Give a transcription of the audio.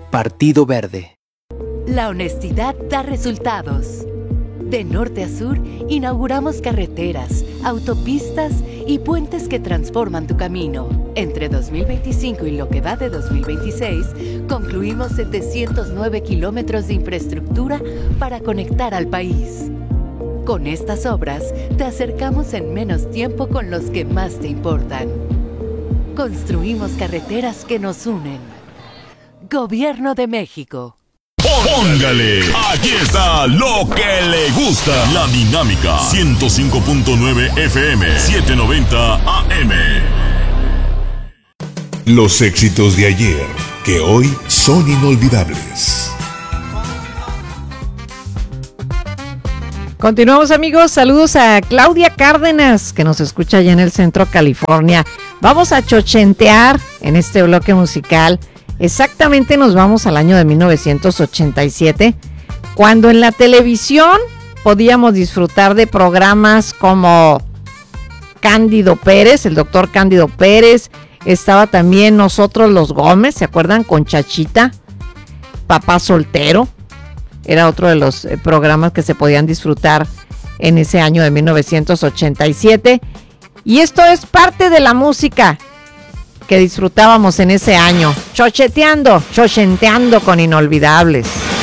Partido Verde. La honestidad da resultados. De norte a sur, inauguramos carreteras, autopistas y puentes que transforman tu camino. Entre 2025 y lo que va de 2026, concluimos 709 kilómetros de infraestructura para conectar al país. Con estas obras, te acercamos en menos tiempo con los que más te importan. Construimos carreteras que nos unen. Gobierno de México. Póngale, aquí está lo que le gusta. La Dinámica 105.9 FM 790 AM. Los éxitos de ayer, que hoy son inolvidables. Continuamos, amigos. Saludos a Claudia Cárdenas, que nos escucha allá en el centro California. Vamos a chochentear en este bloque musical. Exactamente nos vamos al año de 1987, cuando en la televisión podíamos disfrutar de programas como Cándido Pérez, el doctor Cándido Pérez. Estaba también Nosotros los Gómez, ¿se acuerdan? Con Chachita. Papá Soltero. Era otro de los programas que se podían disfrutar en ese año de 1987. Y esto es parte de la música que disfrutábamos en ese año. Chochenteando con Inolvidables.